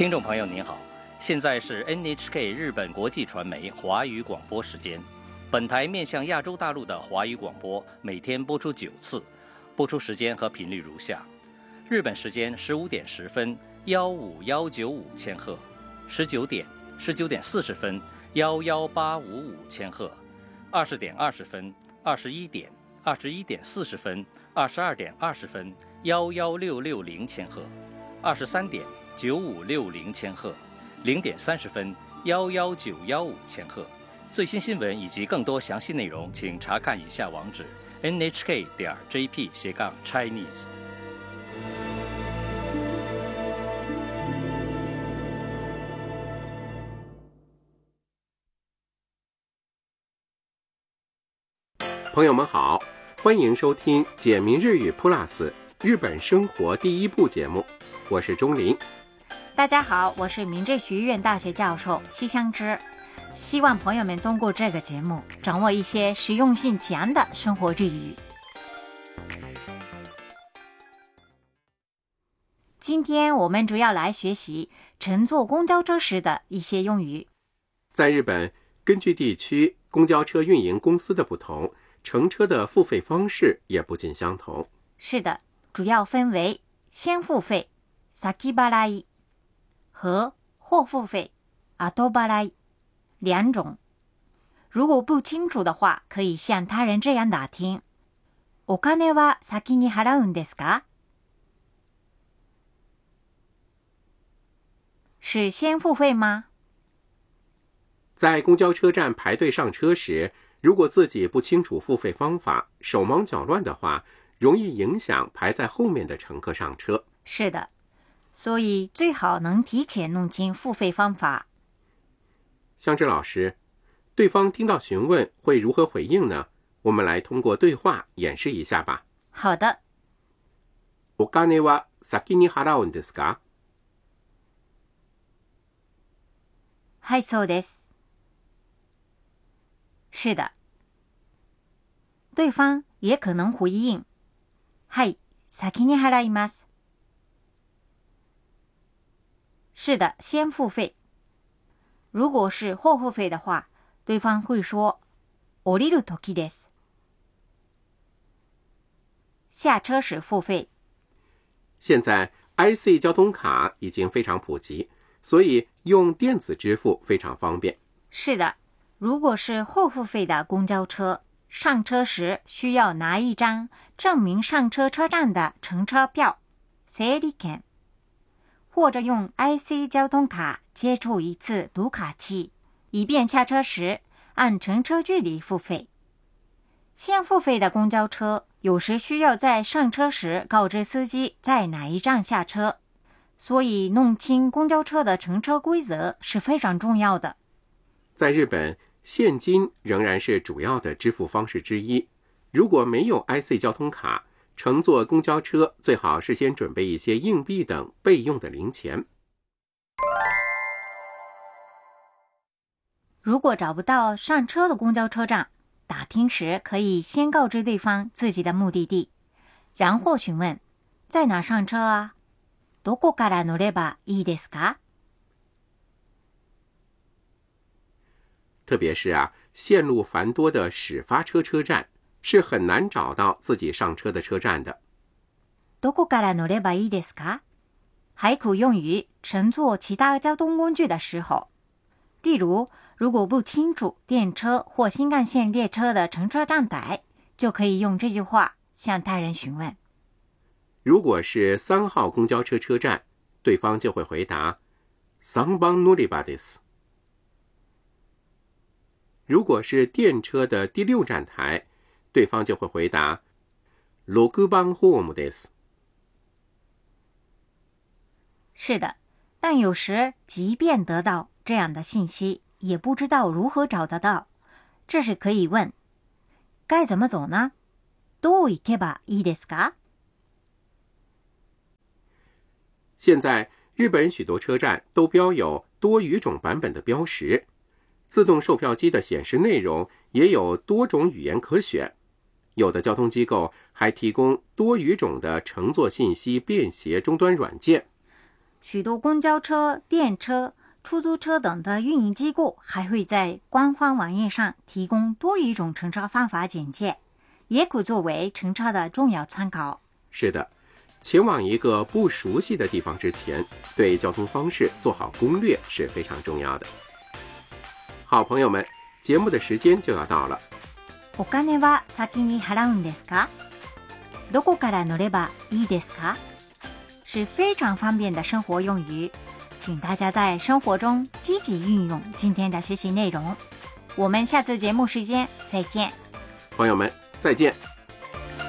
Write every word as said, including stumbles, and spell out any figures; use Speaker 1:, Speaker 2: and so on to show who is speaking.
Speaker 1: 听众朋友您好，现在是 N H K 日本国际传媒华语广播时间。本台面向亚洲大陆的华语广播每天播出九次，播出时间和频率如下：日本时间十五点十分，幺五幺九五千赫；十九点、十九点四十分，幺幺八五五千赫；二十点二十分、二十一点、二十一点四十分、二十二点二十分，幺幺六六零千赫；二十三点。九五六零千赫，零点三十分，幺幺九幺五千赫。最新新闻以及更多详细内容，请查看以下网址 n h k 点 j p 斜杠 chinese。
Speaker 2: 朋友们好，欢迎收听简明日语 Plus 日本生活第一部节目，我是钟林。
Speaker 3: 大家好，我是明治学院大学教授西香织，希望朋友们通过这个节目掌握一些实用性强的生活日语。今天我们主要来学习乘坐公交车时的一些用语。
Speaker 2: 在日本，根据地区公交车运营公司的不同，乘车的付费方式也不尽相同。
Speaker 3: 是的，主要分为先付费先払い和后付费後払い两种。如果不清楚的话，可以向他人这样打听：お金は先に払うんですか？是先付费吗？
Speaker 2: 在公交车站排队上车时，如果自己不清楚付费方法，手忙脚乱的话，容易影响排在后面的乘客上车。
Speaker 3: 是的，所以最好能提前弄清付费方法。
Speaker 2: 香织老师，对方听到询问会如何回应呢？我们来通过对话演示一下吧。
Speaker 3: 好的。
Speaker 2: お金は先に払うんですか？
Speaker 3: はい、そうです。是的。对方也可能回应：はい、先に払います。是的，先付费。如果是后付费的话，对方会说降りる時です。下车时付费。
Speaker 2: 现在 I C 交通卡已经非常普及，所以用电子支付非常方便。
Speaker 3: 是的，如果是后付费的公交车，上车时需要拿一张证明上车车站的乘车票整理券，或者用 I C 交通卡接触一次读卡器，以便下车时按乘车距离付费。先付费的公交车有时需要在上车时告知司机在哪一站下车，所以弄清公交车的乘车规则是非常重要的。
Speaker 2: 在日本，现金仍然是主要的支付方式之一。如果没有 I C 交通卡，乘坐公交车最好事先准备一些硬币等备用的零钱。
Speaker 3: 如果找不到上车的公交车站，打听时可以先告知对方自己的目的地，然后询问在哪上车啊？どこから乗ればいいですか？
Speaker 2: 特别是啊，线路繁多的始发车车站是很难找到自己上车的车站的。
Speaker 3: どこから乗ればいいですか？还可用于乘坐其他交通工具的时候。例如，如果不清楚电车或新干线列车的乘车站台，就可以用这句话向他人询问。
Speaker 2: 如果是三号公交车车站，对方就会回答三番乗り場です。如果是电车的第六站台，对方就会回答六番ホームです。
Speaker 3: 是的，但有時即便得到这样的信息，也不知道如何找得到。这时可以问：该怎么走呢？どう行けばいいですか？
Speaker 2: 现在日本许多车站都标有多语种版本的标识，自动售票机的显示内容也有多种语言可选。有的交通机构还提供多语种的乘坐信息便携终端软件。
Speaker 3: 许多公交车、电车、出租车等的运营机构还会在官方网页上提供多一种乘车方法简介，也可作为乘车的重要参考。
Speaker 2: 是的，前往一个不熟悉的地方之前，对交通方式做好攻略是非常重要的。好朋友们，节目的时间就要到了。
Speaker 3: お金は先に払うんですか？どこから乗ればいいですか？是非常方便的生活用语，请大家在生活中积极运用今天的学习内容。我们下次节目时间再见。
Speaker 2: 朋友们，再见。